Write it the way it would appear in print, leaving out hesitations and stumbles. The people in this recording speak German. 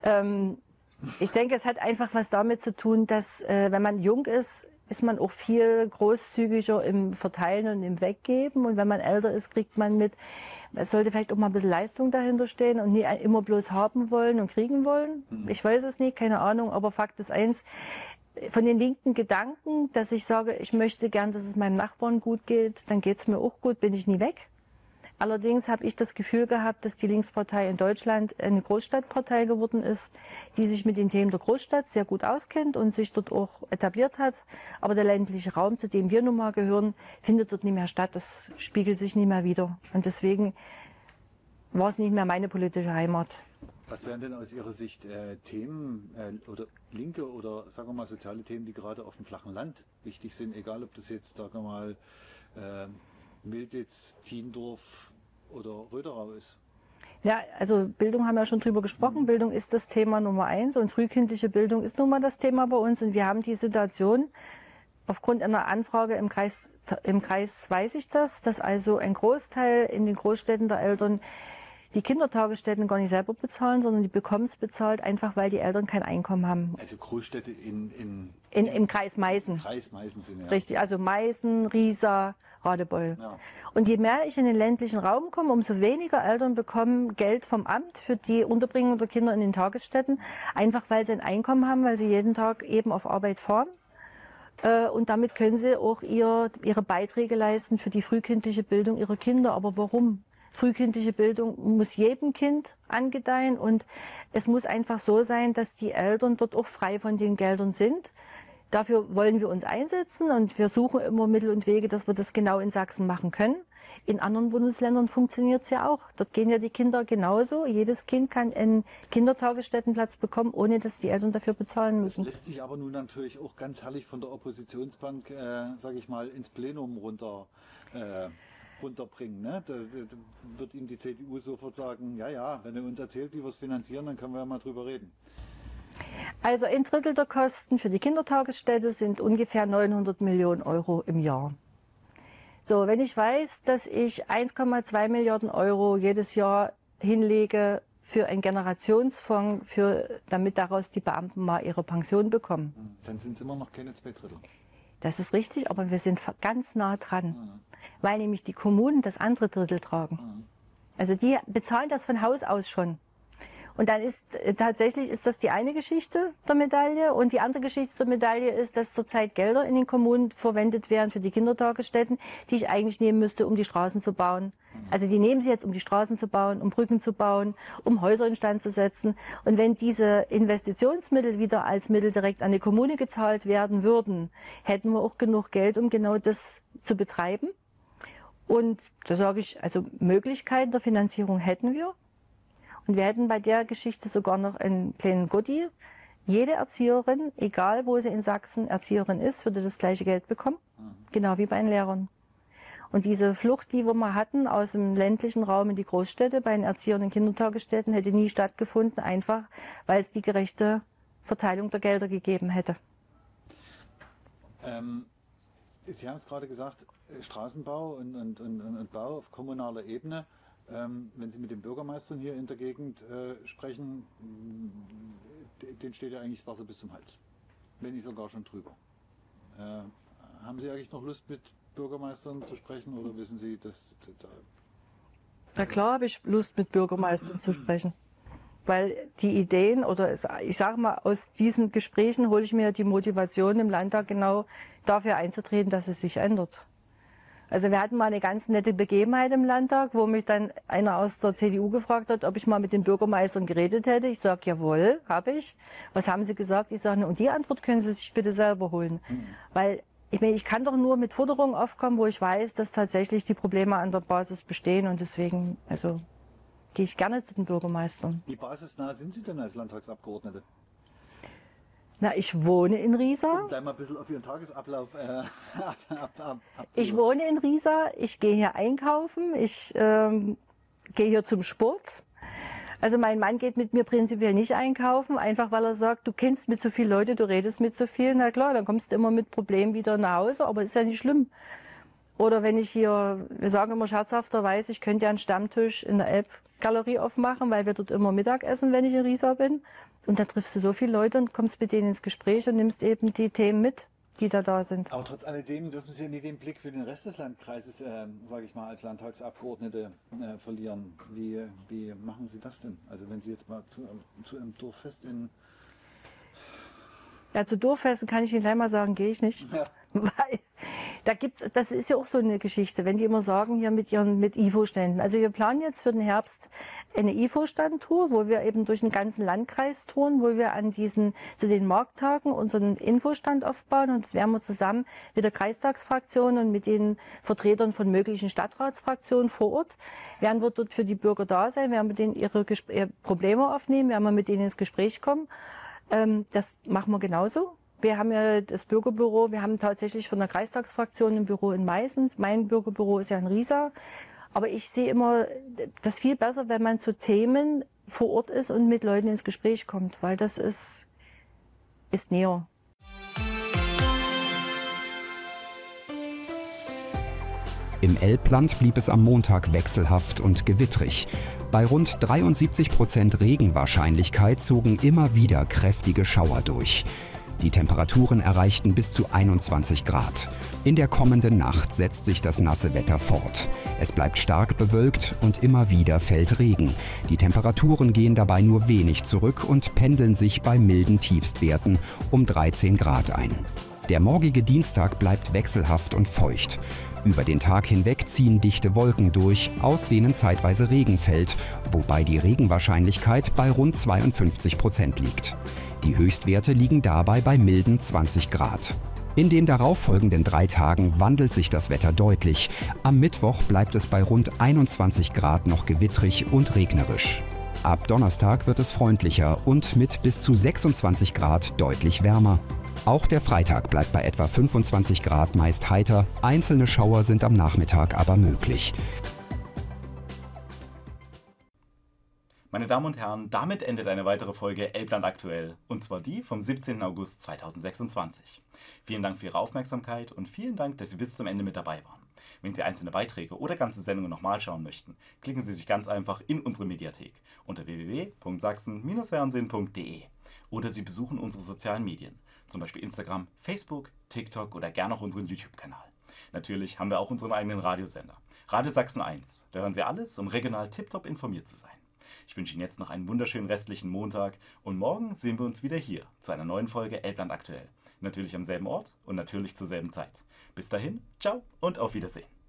Ich denke, es hat einfach was damit zu tun, dass wenn man jung ist, ist man auch viel großzügiger im Verteilen und im Weggeben. Und wenn man älter ist, kriegt man mit, es sollte vielleicht auch mal ein bisschen Leistung dahinter stehen und nie immer bloß haben wollen und kriegen wollen. Ich weiß es nicht, keine Ahnung, aber Fakt ist eins, von den linken Gedanken, dass ich sage, ich möchte gern, dass es meinem Nachbarn gut geht, dann geht es mir auch gut, bin ich nie weg. Allerdings habe ich das Gefühl gehabt, dass die Linkspartei in Deutschland eine Großstadtpartei geworden ist, die sich mit den Themen der Großstadt sehr gut auskennt und sich dort auch etabliert hat. Aber der ländliche Raum, zu dem wir nun mal gehören, findet dort nicht mehr statt. Das spiegelt sich nicht mehr wider. Und deswegen war es nicht mehr meine politische Heimat. Was wären denn aus Ihrer Sicht Themen oder linke oder sagen wir mal soziale Themen, die gerade auf dem flachen Land wichtig sind, egal ob das jetzt, sagen wir mal, Milditz, Tiendorf oder Röderau ist? Ja, also Bildung haben wir ja schon drüber gesprochen. Bildung ist das Thema Nummer 1 und frühkindliche Bildung ist nun mal das Thema bei uns. Und wir haben die Situation, aufgrund einer Anfrage im Kreis weiß ich das, dass also ein Großteil in den Großstädten der Eltern die Kindertagesstätten gar nicht selber bezahlen, sondern die bekommen es bezahlt, einfach weil die Eltern kein Einkommen haben. Also Großstädte im Kreis Meißen. Kreis Meißen sind ja. Richtig, also Meißen, Riesa, Radebeul. Ja. Und je mehr ich in den ländlichen Raum komme, umso weniger Eltern bekommen Geld vom Amt für die Unterbringung der Kinder in den Tagesstätten, einfach weil sie ein Einkommen haben, weil sie jeden Tag eben auf Arbeit fahren. Und damit können sie auch ihre Beiträge leisten für die frühkindliche Bildung ihrer Kinder. Aber warum? Frühkindliche Bildung muss jedem Kind angedeihen und es muss einfach so sein, dass die Eltern dort auch frei von den Geldern sind. Dafür wollen wir uns einsetzen und wir suchen immer Mittel und Wege, dass wir das genau in Sachsen machen können. In anderen Bundesländern funktioniert es ja auch. Dort gehen ja die Kinder genauso. Jedes Kind kann einen Kindertagesstättenplatz bekommen, ohne dass die Eltern dafür bezahlen müssen. Das lässt sich aber nun natürlich auch ganz herrlich von der Oppositionsbank, sage ich mal, ins Plenum runterbringen. Ne? Da wird Ihnen die CDU sofort sagen, ja, wenn ihr uns erzählt, wie wir es finanzieren, dann können wir ja mal drüber reden. Also ein Drittel der Kosten für die Kindertagesstätte sind ungefähr 900 Millionen Euro im Jahr. So, wenn ich weiß, dass ich 1,2 Milliarden Euro jedes Jahr hinlege für einen Generationsfonds, damit daraus die Beamten mal ihre Pension bekommen. Dann sind es immer noch keine 2 Drittel. Das ist richtig, aber wir sind ganz nah dran, weil nämlich die Kommunen das andere Drittel tragen. Also die bezahlen das von Haus aus schon. Und dann tatsächlich ist das die eine Geschichte der Medaille. Und die andere Geschichte der Medaille ist, dass zurzeit Gelder in den Kommunen verwendet werden für die Kindertagesstätten, die ich eigentlich nehmen müsste, um die Straßen zu bauen. Also die nehmen sie jetzt, um die Straßen zu bauen, um Brücken zu bauen, um Häuser instand zu setzen. Und wenn diese Investitionsmittel wieder als Mittel direkt an die Kommune gezahlt werden würden, hätten wir auch genug Geld, um genau das zu betreiben. Und da sage ich, also Möglichkeiten der Finanzierung hätten wir. Und wir hätten bei der Geschichte sogar noch einen kleinen Goodie. Jede Erzieherin, egal wo sie in Sachsen Erzieherin ist, würde das gleiche Geld bekommen. Genau wie bei den Lehrern. Und diese Flucht, die wir mal hatten aus dem ländlichen Raum in die Großstädte bei den Erziehern in Kindertagesstätten, hätte nie stattgefunden, einfach weil es die gerechte Verteilung der Gelder gegeben hätte. Sie haben es gerade gesagt, Straßenbau und Bau auf kommunaler Ebene. Wenn Sie mit den Bürgermeistern hier in der Gegend sprechen, denen steht ja eigentlich das Wasser bis zum Hals, wenn nicht sogar schon drüber. Haben Sie eigentlich noch Lust, mit Bürgermeistern zu sprechen oder wissen Sie, dass Na klar habe ich Lust, mit Bürgermeistern zu sprechen, weil die Ideen oder ich sage mal, aus diesen Gesprächen hole ich mir die Motivation im Landtag genau dafür einzutreten, dass es sich ändert. Also wir hatten mal eine ganz nette Begebenheit im Landtag, wo mich dann einer aus der CDU gefragt hat, ob ich mal mit den Bürgermeistern geredet hätte. Ich sage, jawohl, habe ich. Was haben Sie gesagt? Ich sage, und die Antwort können Sie sich bitte selber holen. Weil ich meine, ich kann doch nur mit Forderungen aufkommen, wo ich weiß, dass tatsächlich die Probleme an der Basis bestehen. Und deswegen, also gehe ich gerne zu den Bürgermeistern. Wie basisnah sind Sie denn als Landtagsabgeordnete? Na, ich wohne in Riesa. Um gleich mal ein bisschen auf Ihren Tagesablauf Ich wohne in Riesa, ich gehe hier einkaufen, ich gehe hier zum Sport. Also mein Mann geht mit mir prinzipiell nicht einkaufen, einfach weil er sagt, du kennst mit so vielen Leuten, du redest mit so vielen. Na klar, dann kommst du immer mit Problemen wieder nach Hause, aber ist ja nicht schlimm. Oder wenn ich hier, wir sagen immer scherzhafterweise, ich könnte ja einen Stammtisch in der Elbgalerie aufmachen, weil wir dort immer Mittag essen, wenn ich in Riesa bin. Und da triffst du so viele Leute und kommst mit denen ins Gespräch und nimmst eben die Themen mit, die da sind. Aber trotz alledem dürfen Sie nie den Blick für den Rest des Landkreises, sage ich mal, als Landtagsabgeordnete verlieren. Wie machen Sie das denn? Also wenn Sie jetzt mal zu einem Dorffest in... Ja, zu Dorffesten kann ich Ihnen gleich mal sagen, gehe ich nicht. Ja. Weil das ist ja auch so eine Geschichte, wenn die immer sagen, hier mit IFO-Ständen. Also wir planen jetzt für den Herbst eine IFO-Stand-Tour, wo wir eben durch den ganzen Landkreis touren, wo wir zu den Markttagen unseren Infostand aufbauen und werden wir zusammen mit der Kreistagsfraktion und mit den Vertretern von möglichen Stadtratsfraktionen vor Ort, werden wir dort für die Bürger da sein, werden wir denen ihre Probleme aufnehmen, werden wir mit denen ins Gespräch kommen. Das machen wir genauso. Wir haben ja das Bürgerbüro, wir haben tatsächlich von der Kreistagsfraktion ein Büro in Meißen. Mein Bürgerbüro ist ja in Riesa. Aber ich sehe immer, das viel besser, wenn man zu Themen vor Ort ist und mit Leuten ins Gespräch kommt, weil das ist näher. Im Elbland blieb es am Montag wechselhaft und gewittrig. Bei rund 73% Regenwahrscheinlichkeit zogen immer wieder kräftige Schauer durch. Die Temperaturen erreichten bis zu 21 Grad. In der kommenden Nacht setzt sich das nasse Wetter fort. Es bleibt stark bewölkt und immer wieder fällt Regen. Die Temperaturen gehen dabei nur wenig zurück und pendeln sich bei milden Tiefstwerten um 13 Grad ein. Der morgige Dienstag bleibt wechselhaft und feucht. Über den Tag hinweg ziehen dichte Wolken durch, aus denen zeitweise Regen fällt, wobei die Regenwahrscheinlichkeit bei rund 52% liegt. Die Höchstwerte liegen dabei bei milden 20 Grad. In den darauffolgenden 3 Tagen wandelt sich das Wetter deutlich. Am Mittwoch bleibt es bei rund 21 Grad noch gewittrig und regnerisch. Ab Donnerstag wird es freundlicher und mit bis zu 26 Grad deutlich wärmer. Auch der Freitag bleibt bei etwa 25 Grad meist heiter, einzelne Schauer sind am Nachmittag aber möglich. Meine Damen und Herren, damit endet eine weitere Folge Elbland aktuell, und zwar die vom 17. August 2026. Vielen Dank für Ihre Aufmerksamkeit und vielen Dank, dass Sie bis zum Ende mit dabei waren. Wenn Sie einzelne Beiträge oder ganze Sendungen nochmal schauen möchten, klicken Sie sich ganz einfach in unsere Mediathek unter www.sachsen-fernsehen.de oder Sie besuchen unsere sozialen Medien, zum Beispiel Instagram, Facebook, TikTok oder gerne auch unseren YouTube-Kanal. Natürlich haben wir auch unseren eigenen Radiosender, Radio Sachsen 1. Da hören Sie alles, um regional tiptop informiert zu sein. Ich wünsche Ihnen jetzt noch einen wunderschönen restlichen Montag und morgen sehen wir uns wieder hier zu einer neuen Folge Elbland aktuell. Natürlich am selben Ort und natürlich zur selben Zeit. Bis dahin, ciao und auf Wiedersehen.